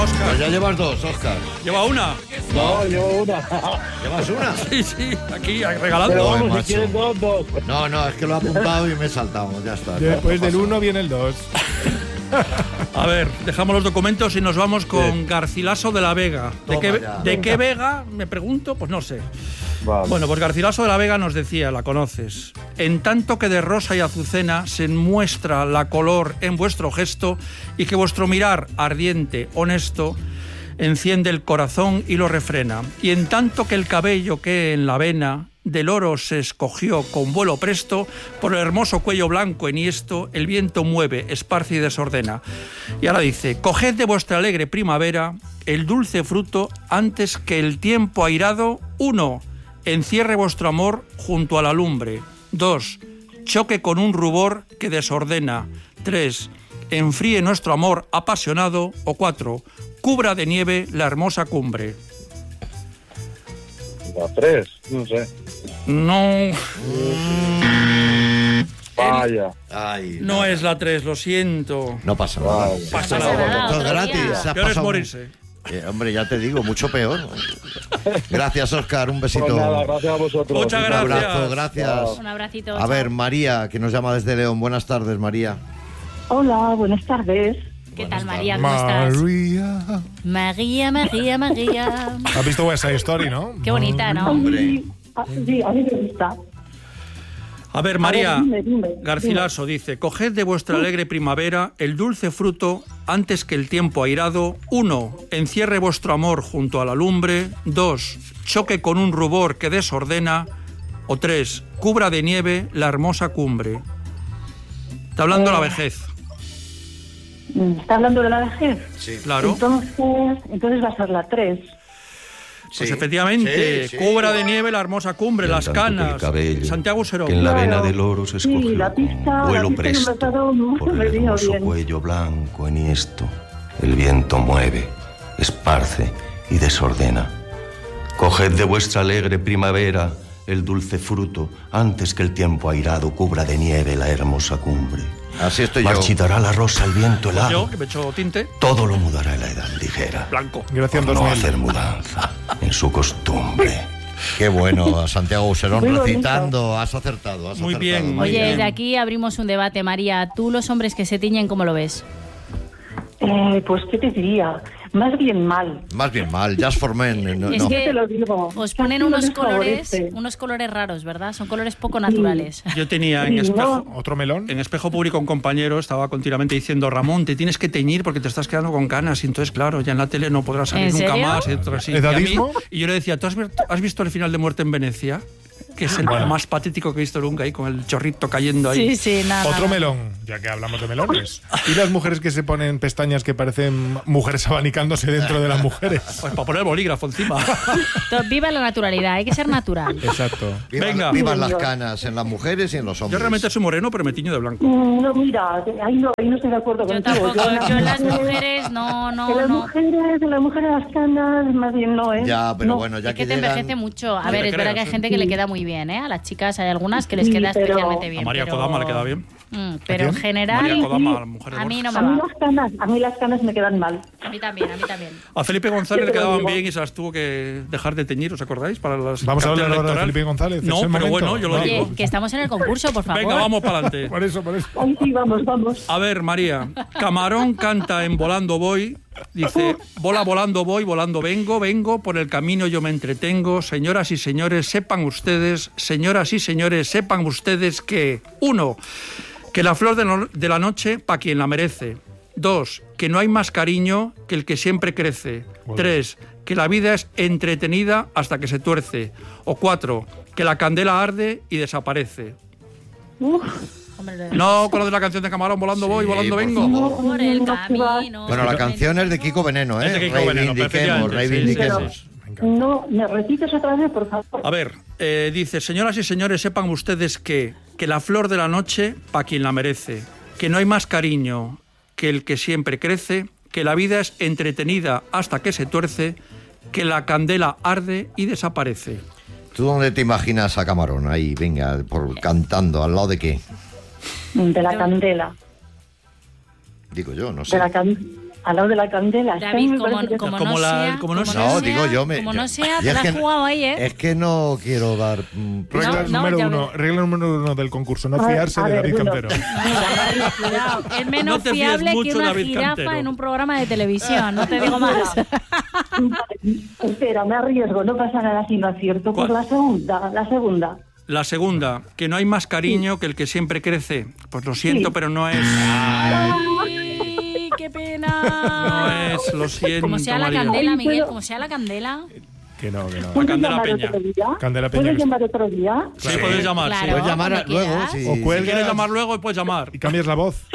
Óscar. Pues ya llevas dos, Óscar. ¿Lleva una? No, llevo una. ¿Llevas una? Sí, aquí regalando. Pero Joder, vamos, si macho. quieres dos. No, es que lo he apuntado y me he saltado. Ya está. Después No del pasa 1 viene el 2. A ver, dejamos los documentos y nos vamos con Garcilaso de la Vega. Toma ya. ¿De qué Vega? Me pregunto, pues no sé. Vale. Bueno, pues Garcilaso de la Vega nos decía, la conoces. En tanto que de rosa y azucena se muestra la color en vuestro gesto y que vuestro mirar ardiente, honesto, enciende el corazón y lo refrena. Y en tanto que el cabello que en la vena del oro se escogió con vuelo presto, por el hermoso cuello blanco enhiesto, el viento mueve, esparce y desordena. Y ahora dice, coged de vuestra alegre primavera el dulce fruto antes que el tiempo airado, 1, encierre vuestro amor junto a la lumbre, 2, choque con un rubor que desordena, 3, enfríe nuestro amor apasionado, o 4, cubra de nieve la hermosa cumbre. La 3, no sé. No, Vaya. Ay, no es la 3, lo siento. No pasa nada. Vale. Pasa nada, nada. Esto es otro gratis. día. Se ha Peor es pasado- morirse. Hombre, ya te digo, mucho peor. Gracias, Óscar. Un besito. Pues nada, gracias a vosotros. Muchas Un gracias. abrazo, gracias. Un abracito. A ver, María, que nos llama desde León. Buenas tardes, María. Hola, buenas tardes. ¿Qué tal, María? ¿Cómo estás? María. ¿Has visto West Side Story, no? Qué bonita, ¿no? Hombre. Sí, a mí me gusta. A ver, María, dime. Garcilaso dice, coged de vuestra alegre primavera el dulce fruto antes que el tiempo airado. 1, encierre vuestro amor junto a la lumbre. 2, choque con un rubor que desordena. O 3, cubra de nieve la hermosa cumbre. Está hablando la vejez, ¿Está hablando de la vejez? Sí. claro. Entonces va a ser la 3. Pues Sí. efectivamente, Sí. cubra de nieve la hermosa cumbre, las tanto que el canas. cabello, Santiago Serón. que en la Claro. vena del oro se escogió Sí, la pista- con vuelo la pista que me presto, has dado no por me el vino hermoso bien. cuello blanco enhiesto. El viento mueve, esparce y desordena. Coged de vuestra alegre primavera el dulce fruto antes que el tiempo airado cubra de nieve la hermosa cumbre. Así estoy yo. Marchitará la rosa el viento helado. Yo, que me echo tinte, Todo lo mudará en la edad ligera. blanco. Gracias, Por no 2000. hacer mudanza en su costumbre. Qué bueno, Santiago Userón Muy bonito. recitando. Has acertado. Muy bien, muy Oye, bien. desde aquí abrimos un debate, María. ¿Tú los hombres que se tiñen, cómo lo ves? Pues, ¿qué te diría? Más bien mal. Más bien mal. Just for Men. No, Es no. que Te lo digo. os Casi ponen no unos les colores, favorece. raros, ¿verdad? Son colores poco naturales. Yo tenía en Sí, espejo... no. ¿Otro melón? En espejo público un compañero estaba continuamente diciendo, Ramón, te tienes que teñir porque te estás quedando con canas. Y entonces, claro, ya en la tele no podrás salir ¿En nunca serio? más. Y otro así. ¿Edadismo? Y yo le decía, ¿tú has visto el final de Muerte en Venecia? Que es el más patético que he visto nunca ahí, con el chorrito cayendo ahí. Sí, nada. Otro melón, ya que hablamos de melones. ¿Y las mujeres que se ponen pestañas que parecen mujeres abanicándose dentro de las mujeres? Pues para poner el bolígrafo encima. Viva la naturalidad, hay que ser natural. Exacto. Venga. Vivan las canas en las mujeres y en los Yo hombres. realmente soy moreno, pero me tiño de blanco. No, mira, ahí no estoy de acuerdo Yo contigo. tampoco, yo en las mujeres- mujeres no. En las mujeres las canas más bien no, ¿eh? Ya, pero No. bueno, ya Es que te llegan- envejece mucho. A No ver, te es verdad que hay creas, gente que le queda muy bien, ¿eh? A las chicas hay algunas que les Sí, queda pero- especialmente A bien. María pero- Kodama le queda bien. Pero en quién? general, María Kodama, la mujer de a mí no Borges. me A mí va. a mí las canas me quedan mal. A mí también. A Felipe González Yo le te lo quedaban digo. bien y se las tuvo que dejar de teñir, ¿os acordáis? Para las Vamos a hablar cartera ahora de electoral. Felipe González. No, ¿es el pero momento? bueno, yo lo No. digo. Oye, que estamos en el concurso, por favor. Venga, vamos para adelante. Por eso. Ay, sí, vamos. A ver, María, Camarón canta en Volando Voy, dice, volando voy, volando vengo, por el camino yo me entretengo, señoras y señores, sepan ustedes que, 1, que la flor de la noche pa' quien la merece, 2, que no hay más cariño que el que siempre crece, 3, que la vida es entretenida hasta que se tuerce, o 4, que la candela arde y desaparece. Hombre, No, con lo de la canción de Camarón, volando voy, volando por vengo. favor. por el No, que va. camino. Bueno, la canción es de Kiko Veneno, ¿eh? Es de Kiko Veneno, Reivindiquemos, efectivamente, reivindiquemos. sí. No, ¿me repites otra vez, por favor? A ver, dice, señoras y señores, sepan ustedes que la flor de la noche, pa' quien la merece, que no hay más cariño que el que siempre crece, que la vida es entretenida hasta que se tuerce, que la candela arde y desaparece. ¿Tú dónde te imaginas a Camarón? Ahí, venga, cantando, ¿al lado de qué? De la candela. Digo yo, no De sé. la can... Al lado de la candela. David, Es que a mí me como parece que- no Como sea... No, digo yo me. Como no sea, y te es la has que- jugado ahí, ¿eh? Es que no quiero dar. Regla No, número ya uno, ves. regla número uno del concurso, no A ver, fiarse a de ver, David bueno. Cantero. Cuidado, es menos No te fíes fiable que mucho, una David jirafa Cantero. en un programa de televisión, no te digo más. Espera, me arriesgo, no pasa nada si no acierto. Pues ¿Cuál? la segunda. La segunda, que no hay más cariño que el que siempre crece. Pues lo siento, Sí. pero no es. ¡Ay, qué pena! No es, lo siento, Como sea la María. candela, Miguel, Pero- como sea la candela. Que no, que no. ¿Puedes Candela llamar Peña. otro día? Candela Peña, ¿Puedes que llamar otro día? Sí, puedes llamar, claro. sí. Puedes llamar cuando luego. quieras. Sí. O Si cuelga quieres llamar luego, puedes llamar. y cambias la voz.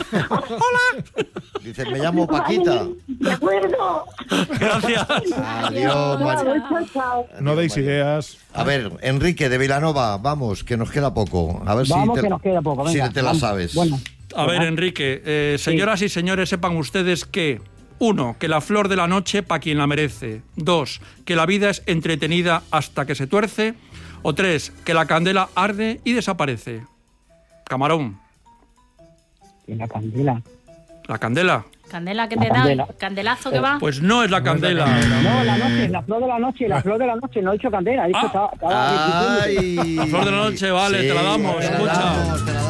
Dice, me llamo Paquita. De acuerdo. Gracias. Adiós, María. Chao, chao. No deis ideas. A ver, Enrique de Vilanova, vamos, que nos queda poco. A ver Vamos, si que nos queda poco, venga, si te la vamos. sabes. Bueno, A ver, Enrique, señoras y señores, sepan ustedes que 1. Que la flor de la noche pa' quien la merece. 2. Que la vida es entretenida hasta que se tuerce. O 3. Que la candela arde y desaparece. Camarón. y la candela. La candela. Candela que La te da, candela. candelazo que va. Pues no es la candela. No, la noche, la flor de la noche, la flor de la noche, no he dicho candela, he dicho Ah. estaba Ay. La flor de la noche, vale, te la damos, te la escucha. damos, te la damos.